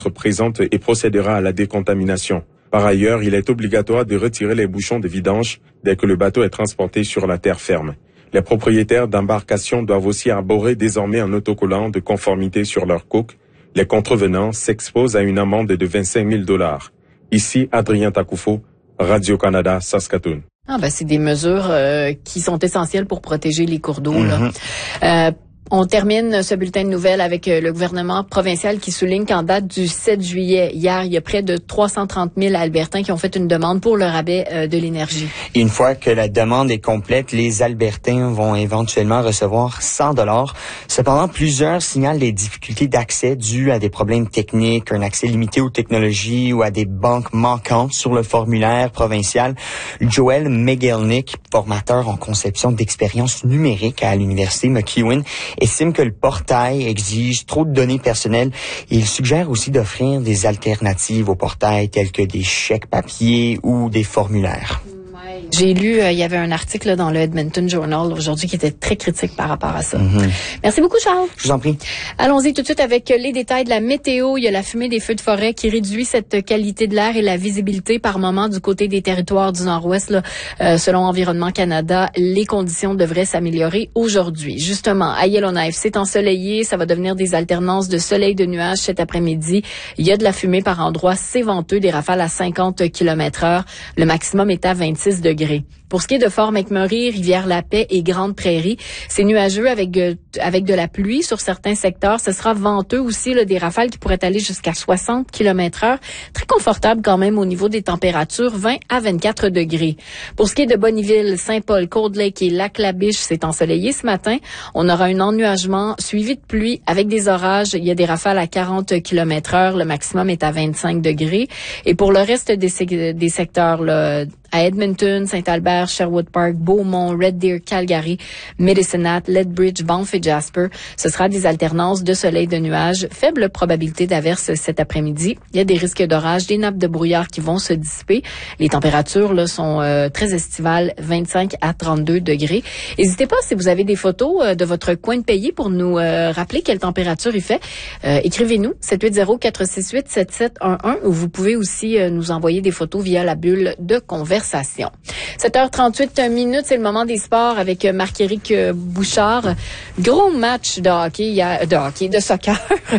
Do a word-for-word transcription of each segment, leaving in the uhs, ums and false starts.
présente et procédera à la décontamination. Par ailleurs, il est obligatoire de retirer les bouchons de vidange dès que le bateau est transporté sur la terre ferme. Les propriétaires d'embarcations doivent aussi arborer désormais un autocollant de conformité sur leur coque. Les contrevenants s'exposent à une amende de vingt-cinq mille dollars. Ici, Adrien Takoufo, Radio-Canada, Saskatoon. Ah ben c'est des mesures euh, qui sont essentielles pour protéger les cours d'eau. Mm-hmm. là. Euh, On termine ce bulletin de nouvelles avec le gouvernement provincial qui souligne qu'en date du sept juillet, hier, il y a près de trois cent trente mille Albertains qui ont fait une demande pour le rabais de l'énergie. Et une fois que la demande est complète, les Albertains vont éventuellement recevoir cent dollars. Cependant, plusieurs signalent des difficultés d'accès dues à des problèmes techniques, un accès limité aux technologies ou à des banques manquantes sur le formulaire provincial. Joel Megelnick, formateur en conception d'expériences numériques à l'Université McEwen, estime que le portail exige trop de données personnelles et il suggère aussi d'offrir des alternatives au portail telles que des chèques papier ou des formulaires. J'ai lu, euh, il y avait un article là, dans le Edmonton Journal aujourd'hui qui était très critique par rapport à ça. Mm-hmm. Merci beaucoup, Charles. Je vous en prie. Allons-y tout de suite avec les détails de la météo. Il y a la fumée des feux de forêt qui réduit cette qualité de l'air et la visibilité par moment du côté des territoires du Nord-Ouest. Là, euh, selon Environnement Canada, les conditions devraient s'améliorer aujourd'hui. Justement, à Yellowknife, c'est ensoleillé. Ça va devenir des alternances de soleil de nuages cet après-midi. Il y a de la fumée par endroits. C'est venteux, des rafales à cinquante kilomètres heure. Le maximum est à vingt-six degrés. Pour ce qui est de Fort McMurray, Rivière-la-Paix et Grande Prairie, c'est nuageux avec euh, avec de la pluie sur certains secteurs. Ce sera venteux aussi, là, des rafales qui pourraient aller jusqu'à soixante kilomètres heure. Très confortable quand même au niveau des températures, vingt à vingt-quatre degrés. Pour ce qui est de Bonneville, Saint-Paul, Cold Lake et Lac-La-Biche, c'est ensoleillé ce matin. On aura un ennuagement suivi de pluie avec des orages. Il y a des rafales à quarante kilomètres heure. Le maximum est à vingt-cinq degrés. Et pour le reste des, des secteurs, là, à Edmonton, Saint-Albert, Sherwood Park, Beaumont, Red Deer, Calgary, Medicine Hat, Lethbridge, Banff et Jasper. Ce sera des alternances de soleil, de nuages. Faible probabilité d'averse cet après-midi. Il y a des risques d'orage, des nappes de brouillard qui vont se dissiper. Les températures là sont euh, très estivales, vingt-cinq à trente-deux degrés. N'hésitez pas si vous avez des photos euh, de votre coin de pays pour nous euh, rappeler quelle température il fait. Euh, écrivez-nous sept huit zéro, quatre six huit, sept sept un un ou vous pouvez aussi euh, nous envoyer des photos via la bulle de conversation. sept heures trente-huit minutes, c'est le moment des sports avec Marc-Éric Bouchard. Gros match de hockey, il y a, de hockey, de soccer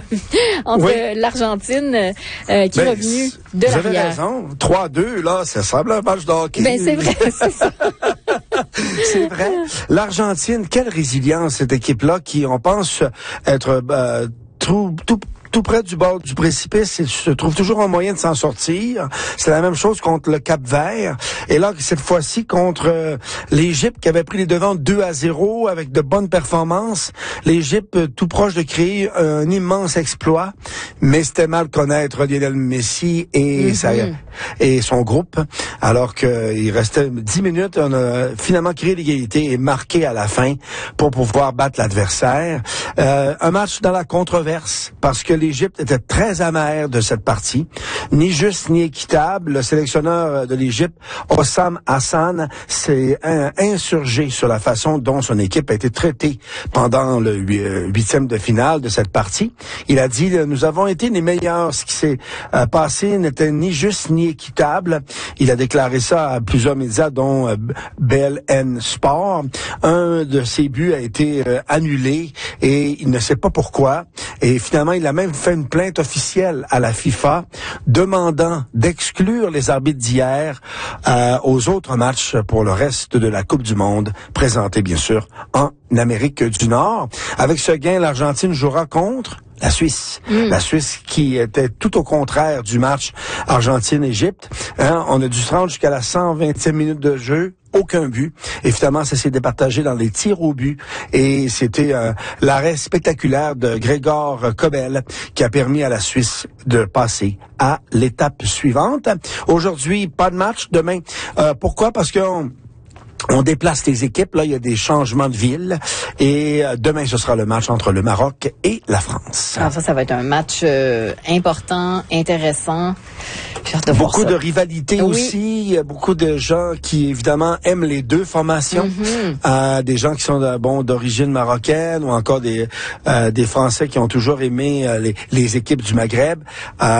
entre oui. l'Argentine euh, qui ben, est revenue de l'arrière. Vous avez raison. trois à deux, là, ça semble un match de hockey. Ben, c'est vrai, c'est ça. C'est vrai. L'Argentine, quelle résilience, cette équipe-là, qui, on pense être euh, tout, tout tout près du bord du précipice, il se trouve toujours un moyen de s'en sortir. C'est la même chose contre le Cap-Vert. Et là, cette fois-ci, contre euh, l'Égypte qui avait pris les devants deux à zéro avec de bonnes performances. L'Égypte, euh, tout proche de créer un immense exploit. Mais c'était mal connaître Lionel Messi et, mm-hmm. sa, et son groupe. Alors qu'il restait dix minutes, on a finalement créé l'égalité et marqué à la fin pour pouvoir battre l'adversaire. Euh, un match dans la controverse parce que l'Égypte était très amère de cette partie, ni juste ni équitable. Le sélectionneur de l'Égypte, Hossam Hassan, s'est insurgé sur la façon dont son équipe a été traitée pendant le huitième de finale de cette partie. Il a dit, nous avons été les meilleurs. Ce qui s'est euh, passé n'était ni juste ni équitable. Il a déclaré ça à plusieurs médias, dont euh, B L N Sport. Un de ses buts a été euh, annulé et il ne sait pas pourquoi. Et finalement, il a même fait une plainte officielle à la FIFA demandant d'exclure les arbitres d'hier euh, aux autres matchs pour le reste de la Coupe du Monde, présentée bien sûr en Amérique du Nord. Avec ce gain, l'Argentine jouera contre la Suisse. Mm. La Suisse qui était tout au contraire du match Argentine-Égypte. Hein, on a dû se rendre jusqu'à la cent vingtième minute de jeu. Aucun but. Et finalement, ça s'est départagé dans les tirs au but. Et c'était euh, l'arrêt spectaculaire de Grégor Kobel qui a permis à la Suisse de passer à l'étape suivante. Aujourd'hui, pas de match. Demain, euh, pourquoi? Parce qu'on On déplace les équipes, là, il y a des changements de ville. Et euh, demain, ce sera le match entre le Maroc et la France. Alors ça, ça va être un match euh, important, intéressant. J'ai hâte de voir beaucoup ça. de rivalité oui. aussi. Il y a beaucoup de gens qui, évidemment, aiment les deux formations. Mm-hmm. Euh, des gens qui sont de, bon d'origine marocaine ou encore des, euh, des Français qui ont toujours aimé euh, les, les équipes du Maghreb. Euh,